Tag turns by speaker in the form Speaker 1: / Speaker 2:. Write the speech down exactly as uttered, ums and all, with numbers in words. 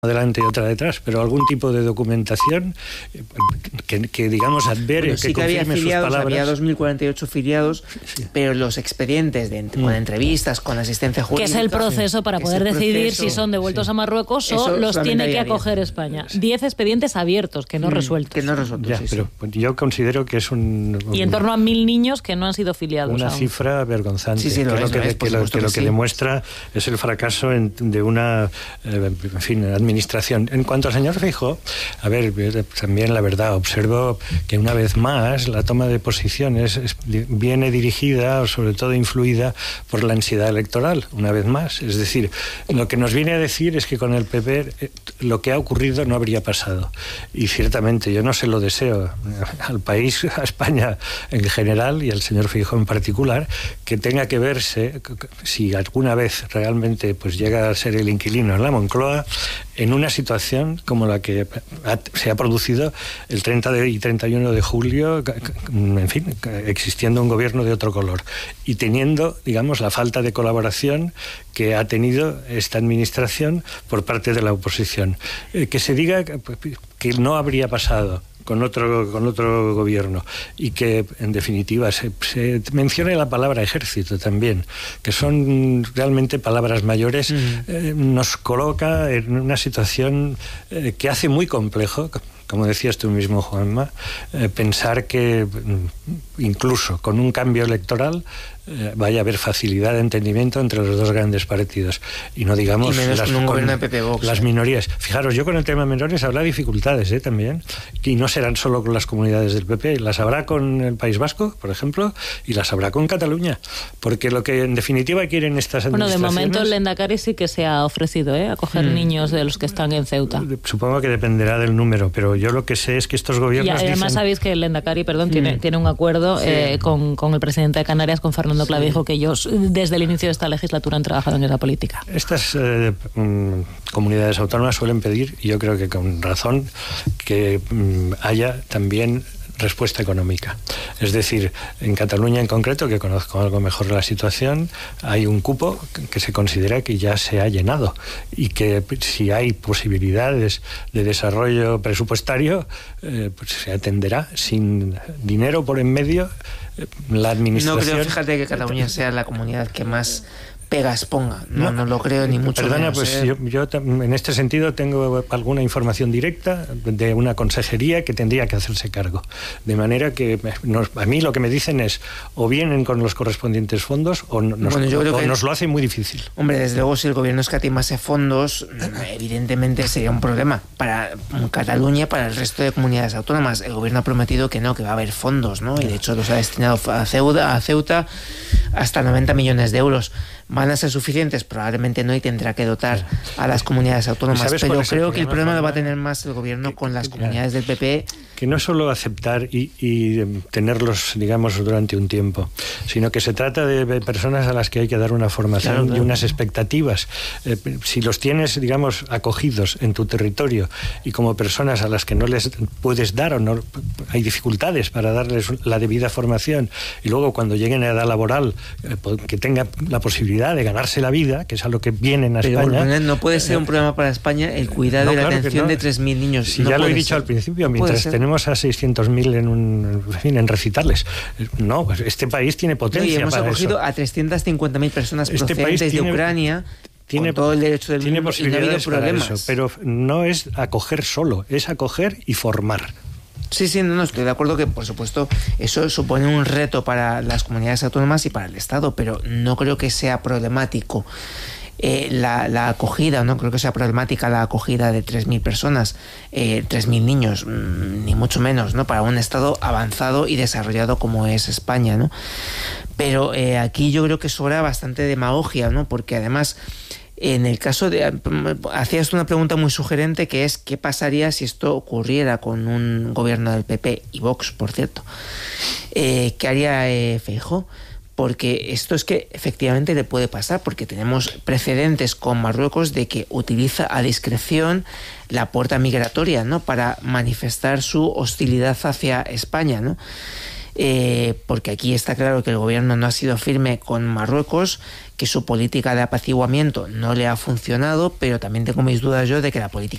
Speaker 1: adelante y otra detrás, pero algún tipo de documentación que, que digamos, advere,
Speaker 2: bueno, sí
Speaker 1: que,
Speaker 2: que había
Speaker 1: confirme
Speaker 2: afiliados,
Speaker 1: sus palabras.
Speaker 2: había dos mil cuarenta y ocho afiliados,
Speaker 1: sí.
Speaker 2: pero los expedientes de, con entrevistas, con asistencia jurídica...
Speaker 3: Que es el proceso sí. para poder decidir proceso, si son devueltos sí. a Marruecos sí. o Eso los tiene que acoger diez. España. Diez expedientes abiertos, que no mm, resueltos.
Speaker 2: Que no resueltos,
Speaker 1: ya,
Speaker 2: sí,
Speaker 1: pero
Speaker 2: sí.
Speaker 1: yo considero que es un... un
Speaker 3: y en torno a mil niños que no han sido afiliados
Speaker 1: Una
Speaker 3: aún.
Speaker 1: cifra vergonzante.
Speaker 2: Sí, sí, lo
Speaker 1: que
Speaker 2: es,
Speaker 1: lo que,
Speaker 2: lo es,
Speaker 1: que, lo, que,
Speaker 2: que
Speaker 1: lo
Speaker 2: sí.
Speaker 1: que demuestra es el fracaso en, de una eh, en fin, administración. En cuanto al señor Feijóo, a ver, también la verdad, observo que una vez más la toma de posiciones es, viene dirigida o sobre todo influida por la ansiedad electoral, una vez más. Es decir, lo que nos viene a decir es que con el P P eh, lo que ha ocurrido no habría pasado. Y ciertamente yo no se lo deseo al país, a España en general y al señor Feijóo en particular, que tenga que verse, si alguna vez realmente pues llega a ser el inquilino en la Moncloa, en una situación como la que ha, se ha producido el treinta y treinta y uno de julio, en fin, existiendo un gobierno de otro color y teniendo, digamos, la falta de colaboración que ha tenido esta administración por parte de la oposición. Eh, que se diga que, que no habría pasado con otro con otro gobierno y que en definitiva se, se mencione la palabra ejército también, que son realmente palabras mayores, mm. eh, nos coloca en una situación eh, que hace muy complejo, como decías tú mismo, Juanma, eh, pensar que incluso con un cambio electoral eh, vaya a haber facilidad de entendimiento entre los dos grandes partidos. Y no digamos
Speaker 2: y
Speaker 1: las,
Speaker 2: con un gobierno de P P Vox,
Speaker 1: las
Speaker 2: ¿eh?
Speaker 1: minorías. Fijaros, yo con el tema menores habrá dificultades ¿eh? también, y no serán solo con las comunidades del P P, las habrá con el País Vasco, por ejemplo, y las habrá con Cataluña, porque lo que en definitiva quieren estas administraciones...
Speaker 3: Bueno, de momento el Lehendakari sí que se ha ofrecido ¿eh? a coger mm. niños de los que están en Ceuta.
Speaker 1: Supongo que dependerá del número, pero yo lo que sé es que estos gobiernos...
Speaker 3: Y además
Speaker 1: dicen...
Speaker 3: sabéis que el Lehendakari, perdón, mm. tiene, tiene un acuerdo sí. eh, con, con el presidente de Canarias, con Fernando Clavijo, sí. que ellos desde el inicio de esta legislatura han trabajado en esa política.
Speaker 1: Estas eh, mm, comunidades autónomas suelen pedir, y yo creo que con razón, que mm, haya también respuesta económica. Es decir, en Cataluña en concreto, que conozco algo mejor la situación, hay un cupo que se considera que ya se ha llenado y que si hay posibilidades de desarrollo presupuestario, eh, pues se atenderá sin dinero por en medio. Eh, la administración...
Speaker 2: No creo, fíjate, que Cataluña sea la comunidad que más pegas ponga, no, no, no lo creo ni mucho
Speaker 1: Perdona,
Speaker 2: menos.
Speaker 1: pues
Speaker 2: ¿eh?
Speaker 1: yo, yo en este sentido tengo alguna información directa de una consejería que tendría que hacerse cargo. De manera que nos, a mí lo que me dicen es o vienen con los correspondientes fondos o, nos,
Speaker 2: bueno, yo creo
Speaker 1: o
Speaker 2: que,
Speaker 1: nos lo hace muy difícil.
Speaker 2: Hombre, desde luego si el gobierno escatimase fondos, evidentemente sería un problema para Cataluña, para el resto de comunidades autónomas. El gobierno ha prometido que no, que va a haber fondos, ¿no? Y de hecho los ha destinado a Ceuta, a Ceuta hasta noventa millones de euros. ¿Van a ser suficientes? Probablemente no, y tendrá que dotar a las comunidades autónomas. Pero creo que el problema lo va a tener más el gobierno que, con las que, comunidades del P P.
Speaker 1: Que no es solo aceptar y, y tenerlos, digamos, durante un tiempo, sino que se trata de personas a las que hay que dar una formación claro, claro. y unas expectativas. Eh, si los tienes, digamos, acogidos en tu territorio y como personas a las que no les puedes dar o no hay dificultades para darles la debida formación, y luego cuando lleguen a edad laboral eh, que tengan la posibilidad de ganarse la vida, que es a lo que vienen a
Speaker 2: Pero,
Speaker 1: España.
Speaker 2: No puede ser un problema para España el cuidado no, y la claro atención no. de tres mil niños.
Speaker 1: Si
Speaker 2: no
Speaker 1: ya lo he dicho
Speaker 2: ser.
Speaker 1: al principio,
Speaker 2: no
Speaker 1: mientras tenemos a seiscientos mil en, un, en, fin, en recitales. No, pues este país tiene potencia.
Speaker 2: No, y hemos
Speaker 1: para
Speaker 2: acogido
Speaker 1: eso.
Speaker 2: a trescientas cincuenta mil personas
Speaker 1: este
Speaker 2: procedentes
Speaker 1: tiene,
Speaker 2: de Ucrania.
Speaker 1: Tiene,
Speaker 2: con todo el derecho del
Speaker 1: tiene
Speaker 2: mundo y no ha habido problemas.
Speaker 1: Para eso, pero no es acoger solo, es acoger y formar.
Speaker 2: Sí, sí, no, no, estoy de acuerdo que, por supuesto, eso supone un reto para las comunidades autónomas y para el Estado, pero no creo que sea problemático eh, la, la acogida, no creo que sea problemática la acogida de tres mil personas, eh, tres mil niños, mmm, ni mucho menos, ¿no? Para un Estado avanzado y desarrollado como es España, ¿no? Pero eh, aquí yo creo que sobra bastante demagogia, ¿no? Porque además... En el caso de... Hacías una pregunta muy sugerente, que es ¿qué pasaría si esto ocurriera con un gobierno del P P y Vox, por cierto? Eh, ¿Qué haría eh, Feijóo? Porque esto es que efectivamente le puede pasar, porque tenemos precedentes con Marruecos de que utiliza a discreción la puerta migratoria, ¿no? Para manifestar su hostilidad hacia España, ¿no? Eh, porque aquí está claro que el gobierno no ha sido firme con Marruecos, que su política de apaciguamiento no le ha funcionado, pero también tengo mis dudas yo de que la política